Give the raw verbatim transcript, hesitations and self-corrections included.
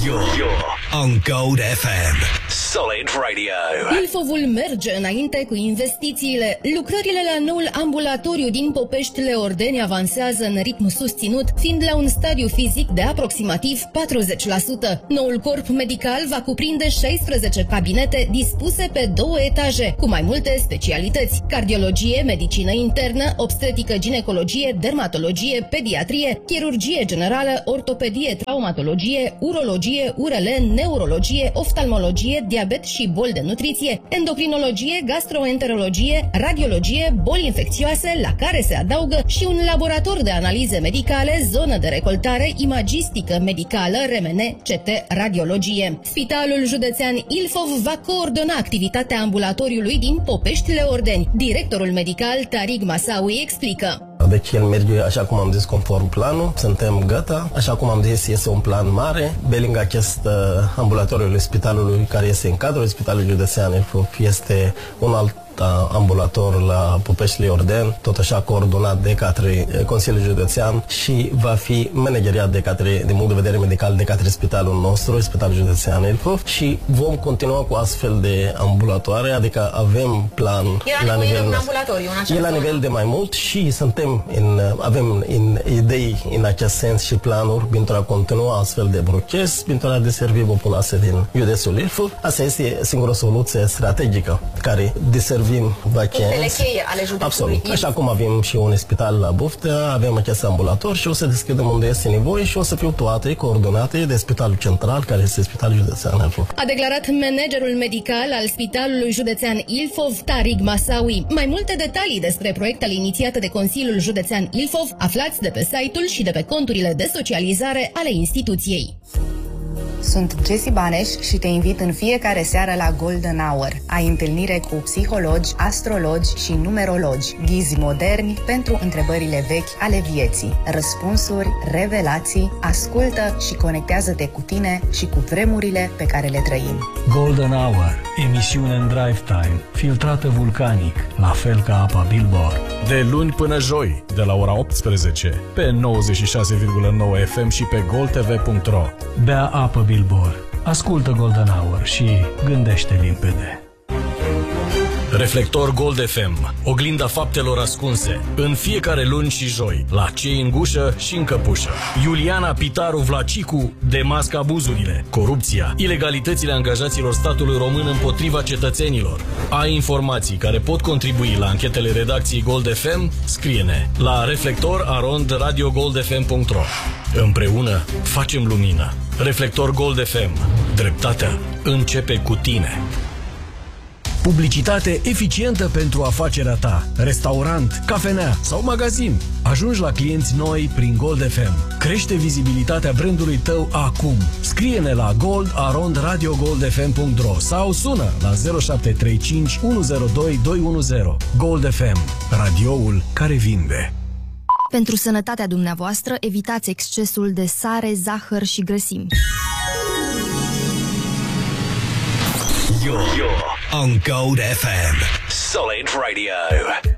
You're, you're on Gold F M. Solid Radio. Ilfovul merge înainte cu investițiile. Lucrările la noul ambulatoriu din Popești-Leordeni avansează în ritm susținut, fiind la un stadiu fizic de aproximativ patruzeci la sută. Noul corp medical va cuprinde șaisprezece cabinete dispuse pe două etaje, cu mai multe specialități: cardiologie, medicină internă, obstetrică, ginecologie, dermatologie, pediatrie, chirurgie generală, ortopedie, traumatologie, urologie, U R L, neurologie, oftalmologie, diabet și boli de nutriție, endocrinologie, gastroenterologie, radiologie, boli infecțioase, la care se adaugă și un laborator de analize medicale, zonă de recoltare, imagistică medicală, R M N, C T, radiologie. Spitalul județean Ilfov va coordona activitatea ambulatoriului din Popești-Leordeni. Directorul medical Tariq Masawi explică. Deci el merge, așa cum am zis, conform planul, suntem gata. Așa cum am zis, este un plan mare. Pe lângă acest uh, ambulatoriu spitalului care este în cadrul Spitalului Județean Ilfov, este un alt ambulator la Popești-Leordeni, tot așa coordonat de către Consiliul Județean și va fi manageriat de către, din punct de vedere medical, de către spitalul nostru, Spitalul Județean Ilfov, și vom continua cu astfel de ambulatoare, adică avem plan Era la nivel un ambulatoriu în e la nivel de mai mult și suntem în, avem în idei în acest sens și planuri pentru a continua astfel de proces, pentru a deservi populația din județul Ilfov. Asta este singura soluție strategică care deservi punctele cheie ale județului. Absolut. Așa cum avem și un spital la Buftea, avem acest ambulator și o să deschidem unde este nevoie și o să fiu toate coordonate de Spitalul Central, care este Spitalul Județean Ilfov. A declarat managerul medical al Spitalului Județean Ilfov, Tariq Masawi. Mai multe detalii despre proiectele inițiate de Consiliul Județean Ilfov aflați de pe site-ul și de pe conturile de socializare ale instituției. Sunt Jessie Baneș și te invit în fiecare seară la Golden Hour. Ai întâlnire cu psihologi, astrologi și numerologi, ghizi moderni pentru întrebările vechi ale vieții, răspunsuri, revelații. Ascultă și conectează-te cu tine și cu vremurile pe care le trăim. Golden Hour, emisiune în drive time, filtrată vulcanic, la fel ca apa Billboard. De luni până joi, de la ora optsprezece, pe nouăzeci și șase virgulă nouă F M și pe gold t v punct ro. Bea apă Billboard, ascultă Golden Hour și gândește limpede. Reflector Gold F M, oglinda faptelor ascunse, în fiecare luni și joi, la Cei în gușă și în căpușă. Iuliana Pitaru Vlacicu demască abuzurile, corupția, ilegalitățile angajaților statului român împotriva cetățenilor. Ai informații care pot contribui la anchetele redacției Gold F M? Scrie-ne la reflector arond radio gold f m punct ro. Împreună facem lumină. Reflector Gold F M. Dreptatea începe cu tine. Publicitate eficientă pentru afacerea ta, restaurant, cafenea sau magazin. Ajungi la clienți noi prin Gold F M. Crește vizibilitatea brandului tău acum. Scrie-ne la gold arond radio gold f m punct ro sau sună la zero șapte trei cinci unu zero doi doi unu zero. Gold F M, radioul care vinde. Pentru sănătatea dumneavoastră, evitați excesul de sare, zahăr și grăsimi. You're, you're on Gold F M. Solid Radio.